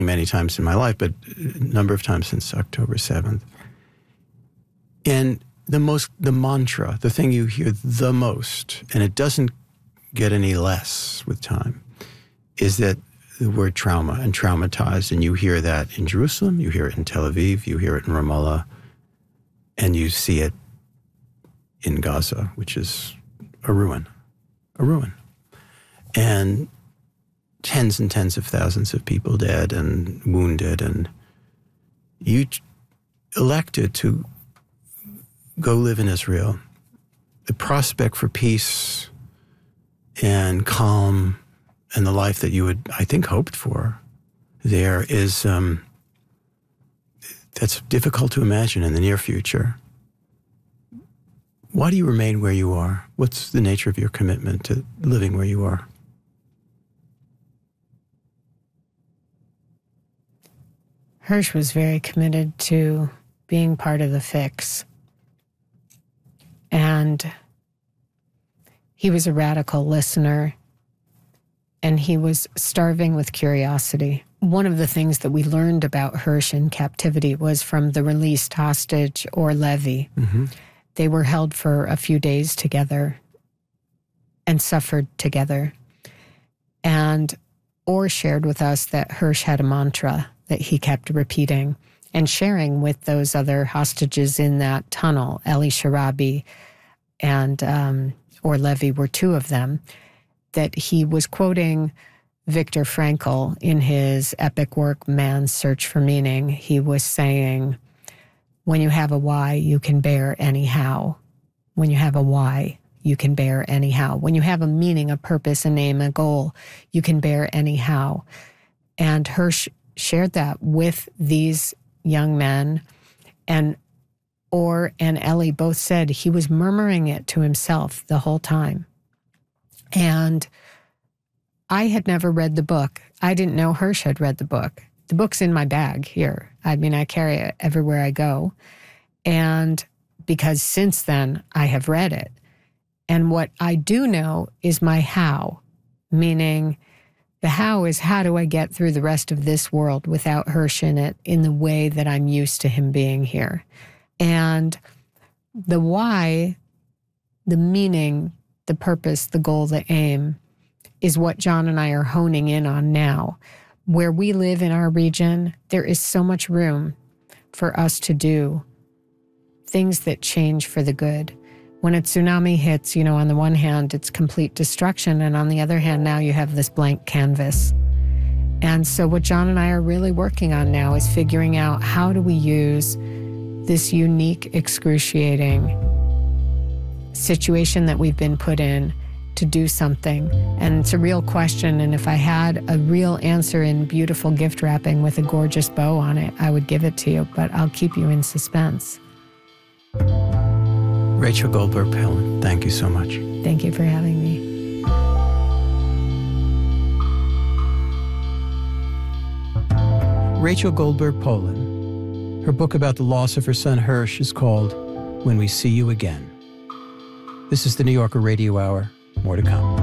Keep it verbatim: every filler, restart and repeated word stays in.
many times in my life, but a number of times since October seventh. And the most, the mantra, the thing you hear the most, and it doesn't get any less with time, is that the word trauma and traumatized. And you hear that in Jerusalem, you hear it in Tel Aviv, you hear it in Ramallah, and you see it in Gaza, which is a ruin, a ruin. And tens and tens of thousands of people dead and wounded. And you elected to go live in Israel. The prospect for peace and calm and the life that you had, I think, hoped for there is, um, that's difficult to imagine in the near future. Why do you remain where you are? What's the nature of your commitment to living where you are? Hersh was very committed to being part of the fix. And he was a radical listener, and he was starving with curiosity. One of the things that we learned about Hersh in captivity was from the released hostage, Or Levy. Mm-hmm. They were held for a few days together and suffered together. And Or shared with us that Hersh had a mantra that he kept repeating and sharing with those other hostages in that tunnel. Eli Sharabi and um, Or Levy were two of them, that he was quoting Viktor Frankl in his epic work, Man's Search for Meaning. He was saying, when you have a why, you can bear any how. When you have a why, you can bear any how. When you have a meaning, a purpose, a name, a goal, you can bear any how. And Hersh shared that with these young men, and Or and Ellie both said he was murmuring it to himself the whole time. And I had never read the book. I didn't know Hersh had read the book. The book's in my bag here. I mean, I carry it everywhere I go. And because since then, I have read it. And what I do know is my how, meaning the how is, how do I get through the rest of this world without Hersh in it in the way that I'm used to him being here? And the why, the meaning, the purpose, the goal, the aim is what John and I are honing in on now. Where we live in our region, there is so much room for us to do things that change for the good. When a tsunami hits, you know, on the one hand, it's complete destruction, and on the other hand, now you have this blank canvas. And so what John and I are really working on now is figuring out, how do we use this unique, excruciating situation that we've been put in to do something? And it's a real question, and if I had a real answer in beautiful gift wrapping with a gorgeous bow on it, I would give it to you, but I'll keep you in suspense. Rachel Goldberg-Polin, thank you so much. Thank you for having me. Rachel Goldberg-Polin. Her book about the loss of her son Hersh is called When We See You Again. This is the New Yorker Radio Hour. More to come.